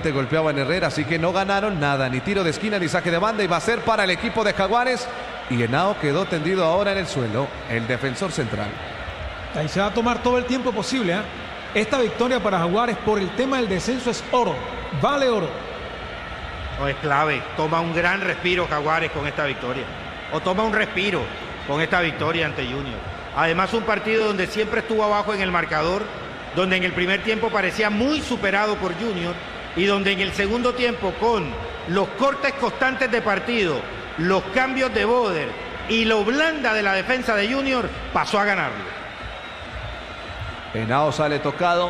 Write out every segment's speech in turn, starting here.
prácticamente golpeaban a Herrera, así que no ganaron nada, ni tiro de esquina ni saque de banda, y va a ser para el equipo de Jaguares. Y Henao quedó tendido ahora en el suelo, el defensor central. Ahí se va a tomar todo el tiempo posible, ¿eh? Esta victoria para Jaguares por el tema del descenso es oro, vale oro. No, es clave, toma un gran respiro Jaguares con esta victoria, o toma un respiro con esta victoria ante Junior. Además, un partido donde siempre estuvo abajo en el marcador, donde en el primer tiempo parecía muy superado por Junior, y donde en el segundo tiempo, con los cortes constantes de partido, los cambios de Boder y lo blanda de la defensa de Junior, pasó a ganarlo. Henao sale tocado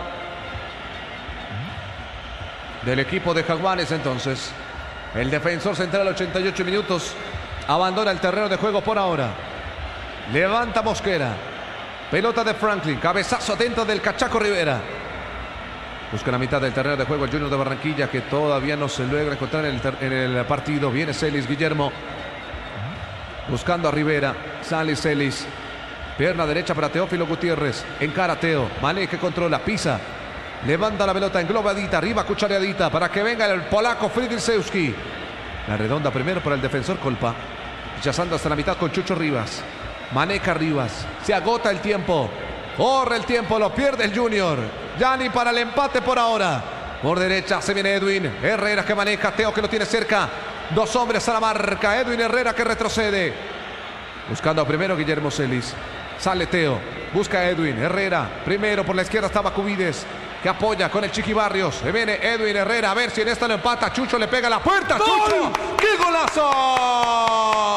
del equipo de Jaguares. Entonces el defensor central, 88 minutos, abandona el terreno de juego por ahora. Levanta Mosquera, pelota de Franklin, cabezazo dentro del Cachaco Rivera. Busca la mitad del terreno de juego el Junior de Barranquilla, que todavía no se logra encontrar en el partido. Viene Celis, Guillermo buscando a Rivera, sale Celis, pierna derecha para Teófilo Gutiérrez, encara Teo, Mané que controla, pisa, levanta la pelota englobadita, arriba cuchareadita para que venga el polaco Friedrichsewski. La redonda primero para el defensor Colpa, rechazando hasta la mitad con Chucho Rivas. Maneca Rivas, se agota el tiempo, corre el tiempo, lo pierde el Junior. Ya ni para el empate por ahora. Por derecha se viene Edwin Herrera que maneja, Teo que lo tiene cerca. Dos hombres a la marca, Edwin Herrera que retrocede. Buscando primero Guillermo Celis. Sale Teo, busca a Edwin Herrera. Primero por la izquierda estaba Cubides, que apoya con el Chiqui Barrios. Se viene Edwin Herrera, a ver si en esta lo empata. Chucho le pega a la puerta. ¡Gol! ¡Chucho! ¡Qué golazo!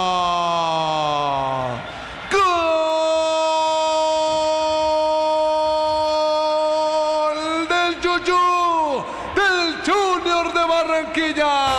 Del Junior de Barranquilla.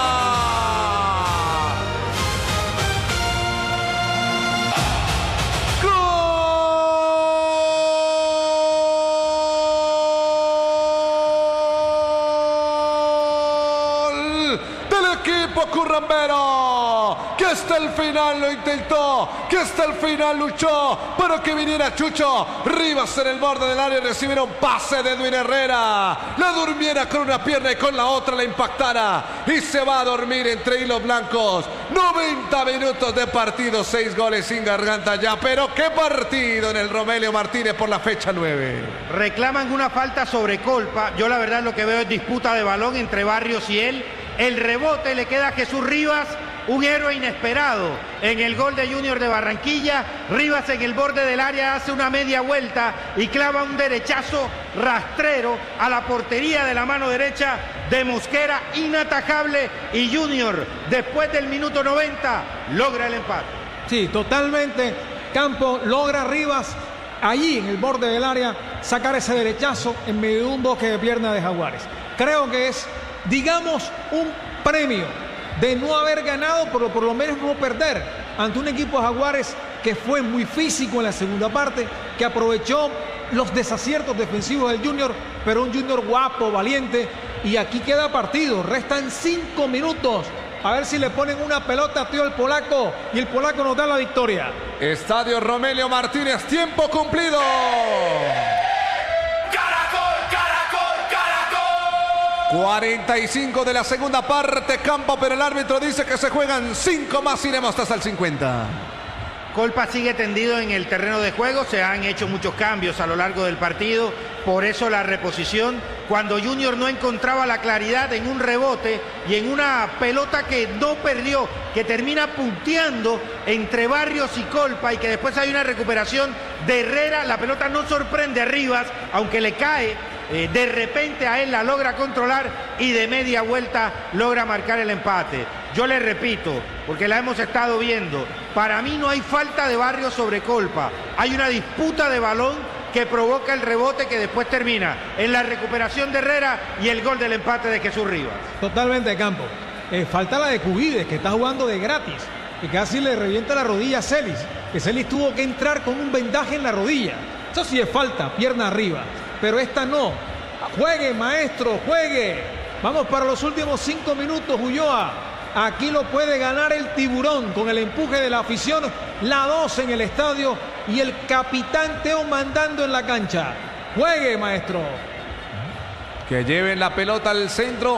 Gol del equipo currambero, que hasta el final lo intentó, que hasta el final luchó, pero que viniera Chucho Rivas en el borde del área y recibiera un pase de Edwin Herrera, la durmiera con una pierna y con la otra la impactara, y se va a dormir entre hilos blancos. 90 minutos de partido, 6 goles sin garganta ya, pero qué partido en el Romelio Martínez por la fecha 9. Reclaman una falta sobre Colpa. Yo la verdad lo que veo es disputa de balón entre Barrios y él. El rebote le queda a Jesús Rivas, un héroe inesperado en el gol de Junior de Barranquilla. Rivas en el borde del área hace una media vuelta y clava un derechazo rastrero a la portería de la mano derecha de Mosquera, inatajable, y Junior después del minuto 90 logra el empate. Sí, totalmente. Campo logra Rivas allí en el borde del área sacar ese derechazo en medio de un bloque de pierna de Jaguares. Creo que es, digamos, un premio de no haber ganado, pero por lo menos no perder ante un equipo de Jaguares que fue muy físico en la segunda parte, que aprovechó los desaciertos defensivos del Junior, pero un Junior guapo, valiente, y aquí queda partido. Restan 5 minutos. A ver si le ponen una pelota a Tío el polaco, y el polaco nos da la victoria. Estadio Romelio Martínez, tiempo cumplido. 45 de la segunda parte, campo, pero el árbitro dice que se juegan 5 más, iremos hasta el 50. Colpa sigue tendido en el terreno de juego, se han hecho muchos cambios a lo largo del partido, por eso la reposición, cuando Junior no encontraba la claridad en un rebote y en una pelota que no perdió, que termina punteando entre Barrios y Colpa, y que después hay una recuperación de Herrera, la pelota no sorprende a Rivas, aunque le cae. De repente a él la logra controlar y de media vuelta logra marcar el empate. Yo le repito, porque la hemos estado viendo, para mí no hay falta de Barrios sobre Colpa. Hay una disputa de balón que provoca el rebote que después termina en la recuperación de Herrera y el gol del empate de Jesús Rivas. Totalmente, Campo. Falta la de Cubides, que está jugando de gratis, que casi le revienta la rodilla a Celis, que Celis tuvo que entrar con un vendaje en la rodilla. Eso sí es falta, pierna arriba. Pero esta no. Juegue, maestro, juegue. Vamos para los últimos 5 minutos, Ulloa. Aquí lo puede ganar el Tiburón con el empuje de la afición. La 2 en el estadio y el capitán Teo mandando en la cancha. Juegue, maestro. Que lleven la pelota al centro.